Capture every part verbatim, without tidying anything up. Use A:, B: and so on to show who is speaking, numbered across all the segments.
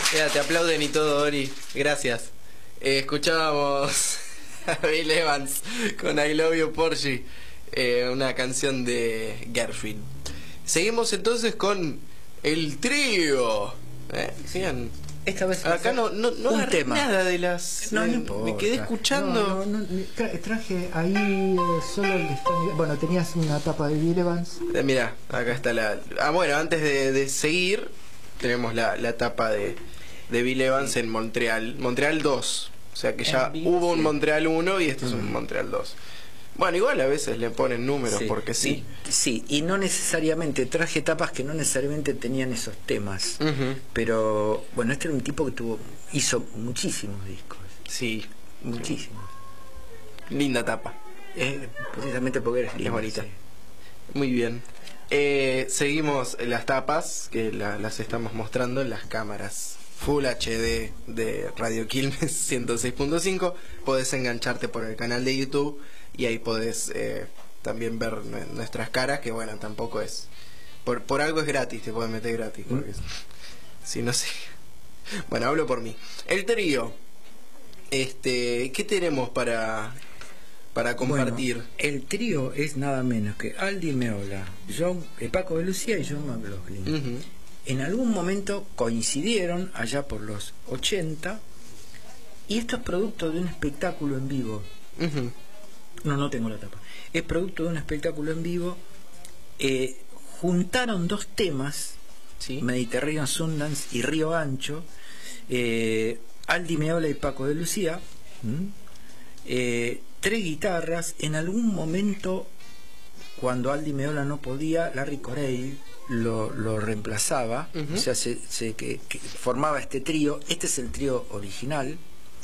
A: Mira, te aplauden y todo, Ori. Gracias. Eh, escuchábamos a Bill Evans con I Love You Porsche, eh, una canción de Gershwin. Seguimos entonces con el trío. Eh, sigan.
B: Esta vez
A: acá no, no, no
B: un
A: agarré
B: tema.
A: nada de las.
B: No,
A: eh,
B: no importa.
A: Me quedé escuchando.
C: No, no, no, tra traje ahí eh, solo el de Stan- bueno, tenías una tapa de Bill Evans.
A: Eh, mira, acá está la. Ah, bueno, antes de, de seguir, tenemos la, la tapa de, de Bill Evans en Montreal. Montreal dos. O sea que ya
B: vivo,
A: hubo un
B: sí.
A: Montreal uno y este
B: Mm.
A: es un Montreal dos. Bueno, igual a veces le ponen números
B: Sí,
A: porque sí.
B: y, sí, y no necesariamente, traje tapas que no necesariamente tenían esos temas.
A: Ujú.
B: Pero bueno, este era un tipo que tuvo hizo muchísimos discos,
A: Sí,
B: muchísimos.
A: linda tapa.
B: Eh, precisamente porque eres
A: Es bonita. Muy bien. Eh, seguimos las tapas que la- las estamos mostrando en las cámaras Full H D de Radio Quilmes ciento seis punto cinco. Podés engancharte por el canal de YouTube y ahí podés eh, también ver nue- nuestras caras, que bueno, tampoco es por, por algo es gratis, te podés meter gratis porque es- si no sé. Bueno, hablo por mí. El trío, este, ¿qué tenemos para para compartir?
B: Bueno, el trío es nada menos que Aldi Meola, John, eh, Paco de Lucía y John McLaughlin.
A: Ujú.
B: En algún momento coincidieron allá por los ochenta, y esto es producto de un espectáculo en vivo.
A: Ujú.
B: No, no tengo la tapa. Es producto de un espectáculo en vivo. Eh, juntaron dos temas,
A: Sí.
B: Mediterranean Sundance y Río Ancho, eh, Aldi Meola y Paco de Lucía, ¿m? eh, tres guitarras. En algún momento, cuando Aldi Meola no podía, Larry Corey lo, lo reemplazaba.
A: Ujú.
B: O sea, se, se- que, que formaba este trío. Este es el trío original.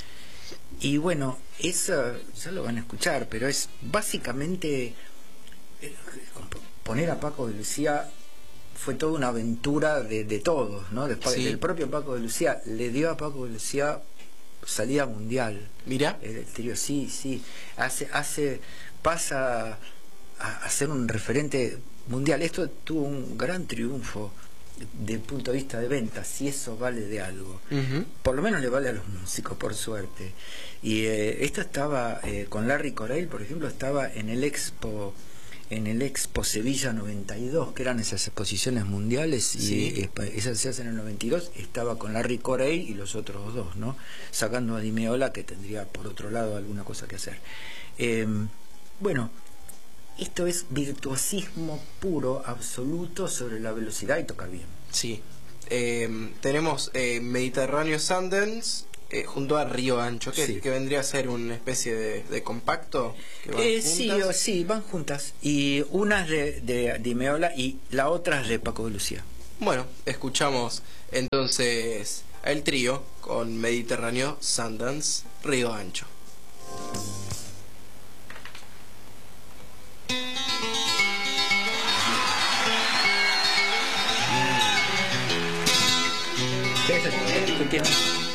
B: Y bueno, eso ya lo van a escuchar, pero es básicamente eh, poner a Paco de Lucía fue toda una aventura de, de todos, ¿no? Después,
A: Sí.
B: el propio Paco de Lucía le dio a Paco de Lucía salida mundial.
A: Mira.
B: El, el trío, sí, sí. Hace, hace, pasa a, a ser un referente mundial. Esto tuvo un gran triunfo desde el punto de vista de ventas, si eso vale de algo.
A: Ujú.
B: Por lo menos le vale a los músicos, por suerte. Y eh, esto estaba eh, con Larry Corey, por ejemplo, estaba en el Expo, en el Expo Sevilla noventa y dos, que eran esas exposiciones mundiales, y
A: Sí.
B: eh, esas se hacen en el noventa y dos. Estaba con Larry Corey y los otros dos, ¿no? Sacando a Di Meola, que tendría por otro lado alguna cosa que hacer. Eh, bueno, esto es virtuosismo puro, absoluto, sobre la velocidad y tocar bien.
A: Sí. Eh, tenemos eh, Mediterráneo Sundance eh, junto a Río Ancho, que,
B: Sí.
A: que vendría a ser una especie de, de compacto. Que van
B: Eh, sí,
A: juntas.
B: o- sí, van juntas. Y una es de, de Di Meola y la otra es de Paco de Lucía.
A: Bueno, escuchamos entonces el trío con Mediterráneo Sundance, Río Ancho.
B: ¿Qué es esto? ¿Qué tiene?